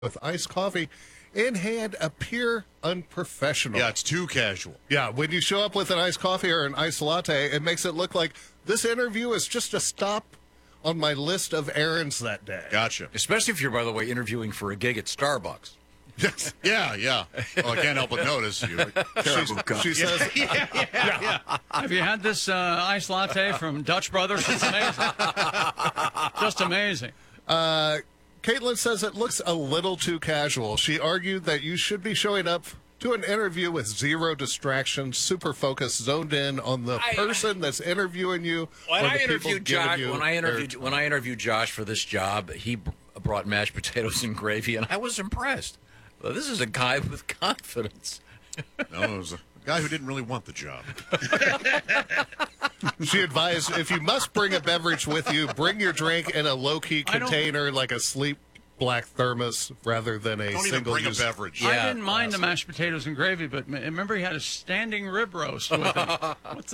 with iced coffee in hand appear unprofessional. Yeah, it's too casual. Yeah, when you show up with an iced coffee or an iced latte, it makes it look like this interview is just a stop on my list of errands that day. Gotcha. Especially if you're, by the way, interviewing for a gig at Starbucks. Yes. Yeah. Well, I can't help but notice. She says, Have you had this iced latte from Dutch Brothers? It's amazing. Just amazing. Caitlin says it looks a little too casual. She argued that you should be showing up to an interview with zero distractions, super focused, zoned in on the person that's interviewing you. When I interviewed Josh for this job, he brought mashed potatoes and gravy, and I was impressed. Well, this is a guy with confidence. No, it was a guy who didn't really want the job. She advised if you must bring a beverage with you, bring your drink in a low-key container like a sleep black thermos rather than a Don't even single bring a use. beverage. I didn't mind the mashed potatoes and gravy, but remember he had a standing rib roast with him. What's